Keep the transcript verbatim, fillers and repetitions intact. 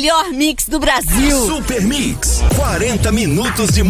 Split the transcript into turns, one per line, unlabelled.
melhor mix do Brasil.
Super Mix, quarenta minutos de